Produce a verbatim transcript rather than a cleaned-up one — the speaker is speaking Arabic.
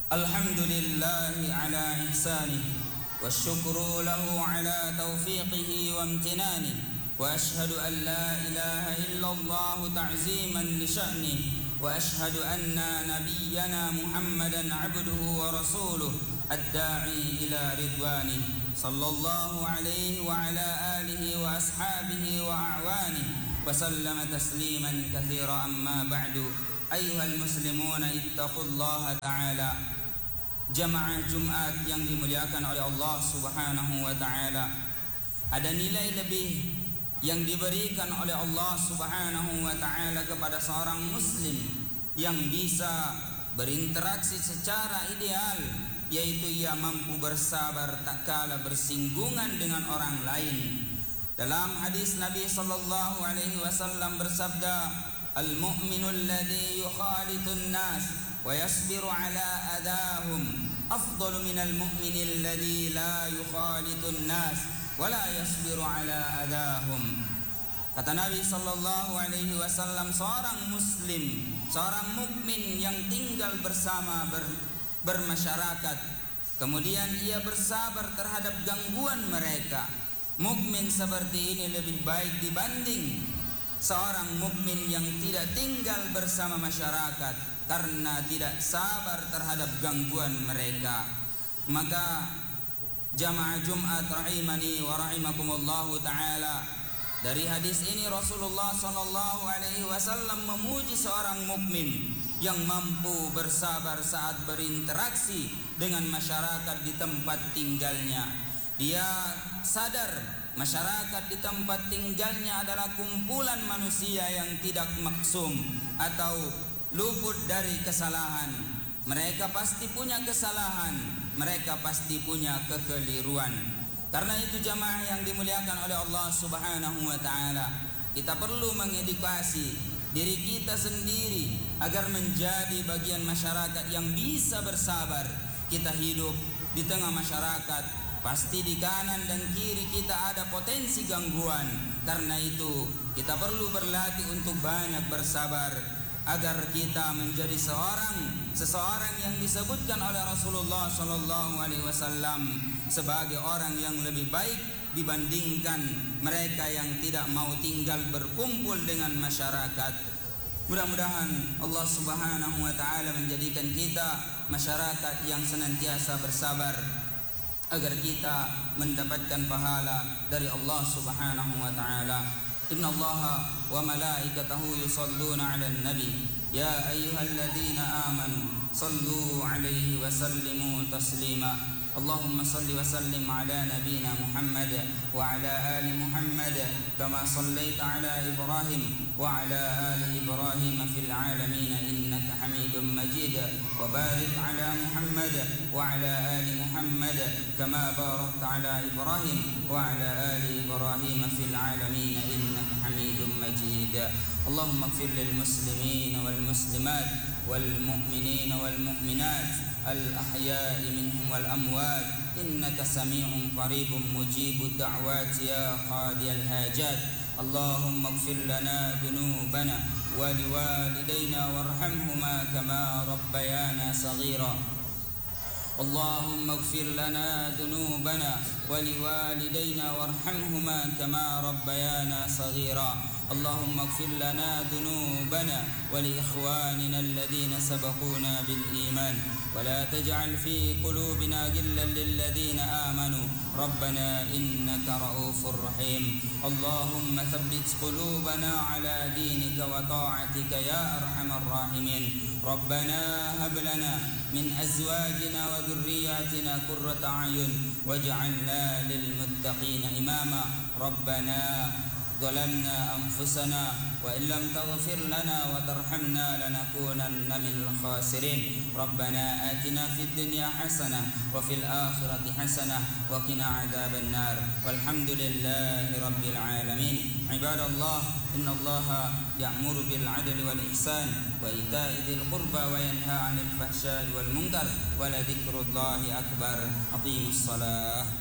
الحمد لله على إحسانه والشكر له على توفيقه وامتنانه وأشهد أن لا إله إلا الله تعظيما لشأنه وأشهد أن نبينا محمدا عبده ورسوله الداعي إلى رضوانه صلى الله عليه وعلى آله وأصحابه وأعوانه وسلم تسليما كثيرا. أما بعد أيها المسلمون اتقوا الله تعالى. Jamaah Jumat yang dimuliakan oleh Allah Subhanahu wa taala, ada nilai lebih yang diberikan oleh Allah Subhanahu wa taala kepada seorang muslim yang bisa berinteraksi secara ideal, yaitu ia mampu bersabar tak kala bersinggungan dengan orang lain. Dalam hadis Nabi sallallahu alaihi wasallam bersabda, "Al-mu'minu alladhi yukhalitun nas wa yasbiru ala adahum afdalu minal mu'mini alladhi la yukhalitun nas wa la yasbiru ala adahum." Kata Nabi sallallahu alaihi wasallam, seorang muslim, seorang mukmin yang tinggal bersama ber, bermasyarakat, kemudian ia bersabar terhadap gangguan mereka, mukmin seperti ini lebih baik dibanding seorang mukmin yang tidak tinggal bersama masyarakat karena tidak sabar terhadap gangguan mereka. Maka jamaah Jumat rahimani wa rahimakumullahu taala, dari hadis ini Rasulullah sallallahu alaihi wasallam memuji seorang mukmin yang mampu bersabar saat berinteraksi dengan masyarakat di tempat tinggalnya. Dia sadar masyarakat di tempat tinggalnya adalah kumpulan manusia yang tidak maksum atau luput dari kesalahan. Mereka pasti punya kesalahan, mereka pasti punya kekeliruan. Karena itu jamaah yang dimuliakan oleh Allah Subhanahu wa taala, kita perlu mengedukasi diri kita sendiri agar menjadi bagian masyarakat yang bisa bersabar. Kita hidup di tengah masyarakat, pasti di kanan dan kiri kita ada potensi gangguan. Karena itu kita perlu berlatih untuk banyak bersabar agar kita menjadi seorang seseorang yang disebutkan oleh Rasulullah sallallahu alaihi wasallam sebagai orang yang lebih baik dibandingkan mereka yang tidak mau tinggal berkumpul dengan masyarakat. Mudah-mudahan Allah Subhanahu wa taala menjadikan kita masyarakat yang senantiasa bersabar agar kita mendapatkan pahala dari Allah Subhanahu wa taala. Inna Allaha wa malaikatahu yusalluna 'alan nabi ya ayyuhalladzina amanu sallu 'alaihi wa sallimu taslima. Allahumma salli wa sallim ala nabiyyina Muhammad wa ala ali Muhammad kama sallaita ala Ibrahim wa ala ali Ibrahim fil alamin innaka Hamidum Majid wa barik ala Muhammad wa ala ali Muhammad kama barakta ala Ibrahim wa ala ali Ibrahim fil alamin innaka Hamidum Majid. Allahumma ighfir lil muslimin wal muslimat wal mu'minin wal mu'minat الأحياء منهم والأموات إنك سميع قريب مجيب الدعوات يا قاضي الحاجات. اللهم اغفر لنا ذنوبنا ولوالدينا وارحمهما كما ربيانا صغيرا. اللهم اغفر لنا ذنوبنا ولوالدينا وارحمهما كما ربيانا صغيرا. اللهم اغفر لنا ذنوبنا ولإخواننا الذين سبقونا بالإيمان ولا تجعل في قلوبنا غلا للذين آمنوا ربنا إنك رؤوف رحيم. اللهم ثبت قلوبنا على دينك وطاعتك يا أرحم الراحمين. ربنا هب لنا من أزواجنا وذرياتنا قرة أعين واجعلنا للمتقين إماما. ربنا ظلمنا أنفسنا وإن لم تغفر لنا وترحمنا لنكونن من الخاسرين. ربنا آتنا في الدنيا حسنة وفي الآخرة حسنة وقنا عذاب النار والحمد لله رب العالمين. عباد الله إن الله يأمر بالعدل والإحسان وإيتاء ذي القربى وينهى عن الفحشاء والمنكر ولذكر الله أكبر. أقيموا الصلاة.